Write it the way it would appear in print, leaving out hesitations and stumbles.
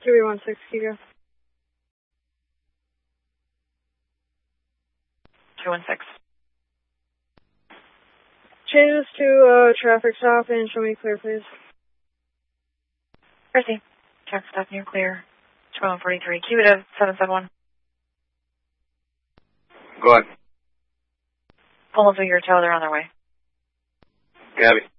316, Kilo. 216. Change this to traffic stop and show me clear, please. Chrissy, traffic stop near clear. 2143, Cubitive 771. Go ahead. Pull into your tow, they're on their way. Gabby.